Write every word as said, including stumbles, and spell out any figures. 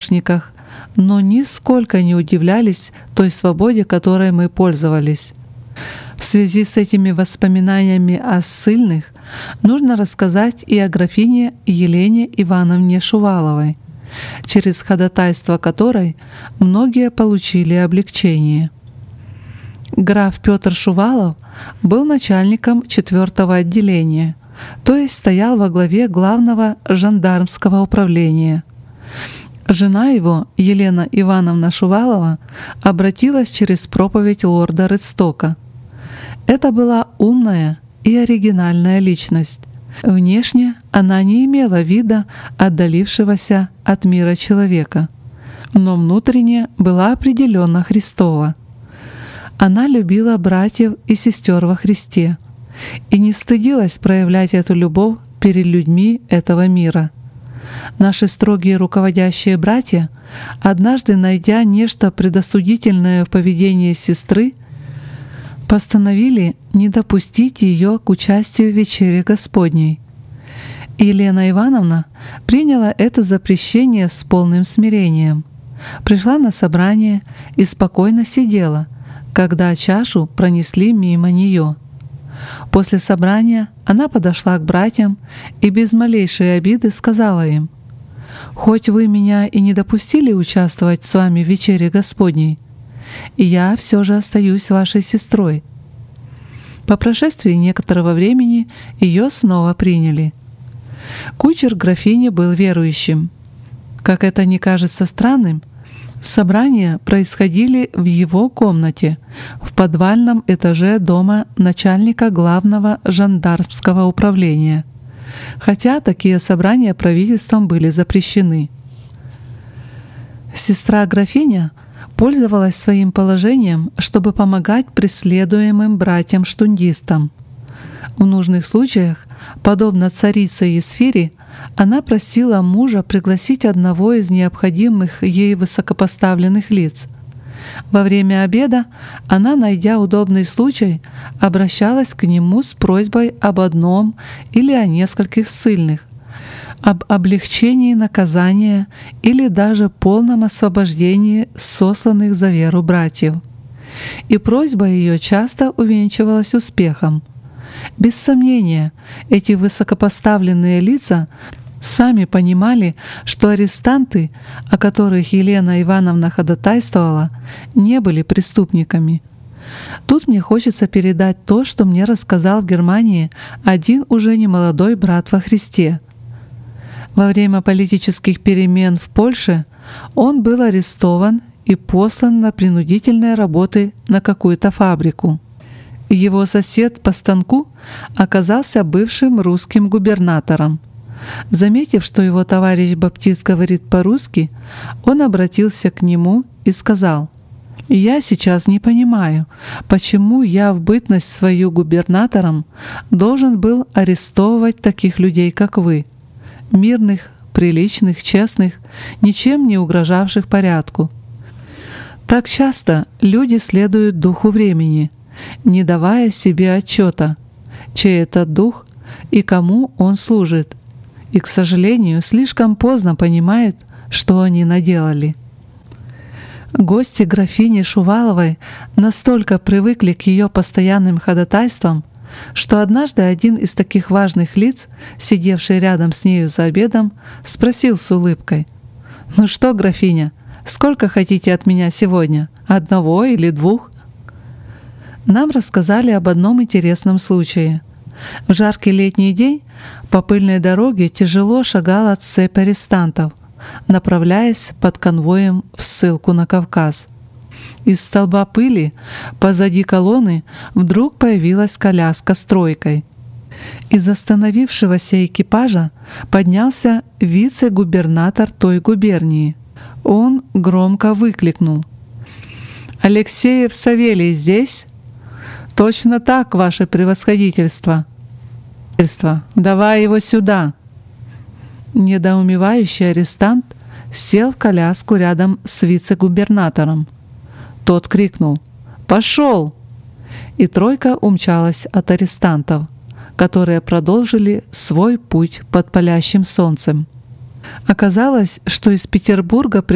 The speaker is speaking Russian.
наручниках, но нисколько не удивлялись той свободе, которой мы пользовались. В связи с этими воспоминаниями о ссыльных нужно рассказать и о графине Елене Ивановне Шуваловой, через ходатайство которой многие получили облегчение. Граф Петр Шувалов был начальником четвертого отделения, то есть стоял во главе главного жандармского управления. Жена его, Елена Ивановна Шувалова, обратилась через проповедь лорда Редстока. Это была умная и оригинальная личность. Внешне она не имела вида отдалившегося от мира человека, но внутренне была определенно Христова. Она любила братьев и сестер во Христе и не стыдилась проявлять эту любовь перед людьми этого мира. Наши строгие руководящие братья, однажды найдя нечто предосудительное в поведении сестры, постановили не допустить ее к участию в вечере Господней. Елена Ивановна приняла это запрещение с полным смирением, пришла на собрание и спокойно сидела, когда чашу пронесли мимо нее. После собрания она подошла к братьям и без малейшей обиды сказала им: «Хоть вы меня и не допустили участвовать с вами в вечере Господней, и я все же остаюсь вашей сестрой». По прошествии некоторого времени ее снова приняли. Кучер графини был верующим. Как это не кажется странным, собрания происходили в его комнате, в подвальном этаже дома начальника главного жандармского управления, хотя такие собрания правительством были запрещены. Сестра-графиня пользовалась своим положением, чтобы помогать преследуемым братьям-штундистам. В нужных случаях, подобно царице Есфире, она просила мужа пригласить одного из необходимых ей высокопоставленных лиц. Во время обеда она, найдя удобный случай, обращалась к нему с просьбой об одном или о нескольких ссыльных, об облегчении наказания или даже полном освобождении сосланных за веру братьев. И просьба ее часто увенчивалась успехом. Без сомнения, эти высокопоставленные лица сами понимали, что арестанты, о которых Елена Ивановна ходатайствовала, не были преступниками. Тут мне хочется передать то, что мне рассказал в Германии один уже немолодой брат во Христе. Во время политических перемен в Польше он был арестован и послан на принудительные работы на какую-то фабрику. Его сосед по станку оказался бывшим русским губернатором. Заметив, что его товарищ баптист говорит по-русски, он обратился к нему и сказал: «Я сейчас не понимаю, почему я в бытность свою губернатором должен был арестовывать таких людей, как вы, мирных, приличных, честных, ничем не угрожавших порядку. Так часто люди следуют духу времени, не давая себе отчета, чей это дух и кому он служит, и, к сожалению, слишком поздно понимают, что они наделали». Гости графини Шуваловой настолько привыкли к ее постоянным ходатайствам, что однажды один из таких важных лиц, сидевший рядом с нею за обедом, спросил с улыбкой: «Ну что, графиня, сколько хотите от меня сегодня? Одного или двух?» Нам рассказали об одном интересном случае. В жаркий летний день по пыльной дороге тяжело шагала цепь арестантов, направляясь под конвоем в ссылку на Кавказ. Из столба пыли позади колонны вдруг появилась коляска с тройкой. Из остановившегося экипажа поднялся вице-губернатор той губернии. Он громко выкликнул: «Алексеев Савелий здесь?» «Точно так, ваше превосходительство!» «Давай его сюда!» Недоумевающий арестант сел в коляску рядом с вице-губернатором. Тот крикнул: «Пошел!» И тройка умчалась от арестантов, которые продолжили свой путь под палящим солнцем. Оказалось, что из Петербурга